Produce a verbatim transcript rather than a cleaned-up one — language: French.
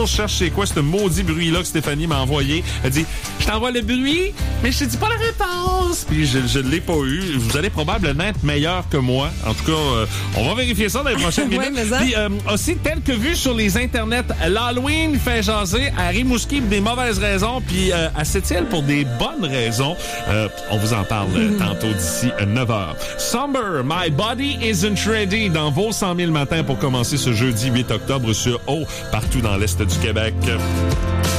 toujours, je cherche c'est quoi ce maudit bruit-là que Stéphanie m'a envoyé. Elle dit, je t'envoie le bruit, mais je te dis pas la réponse. Puis je, je l'ai pas eu. Vous allez probablement être meilleur que moi. En tout cas, euh, on va vérifier ça dans les prochaines minutes. Ouais, mais ça... Puis euh, aussi, tel que vu sur les internets, l'Halloween fait jaser à Rimouski pour des mauvaises raisons, puis euh, à Sept-Îles pour des bonnes raisons. Euh, on vous en parle euh, tantôt d'ici neuf heures. Summer, My Body Isn't Ready dans vos cent mille matins pour commencer ce jeudi huit octobre sur O, partout dans l'Est du Québec.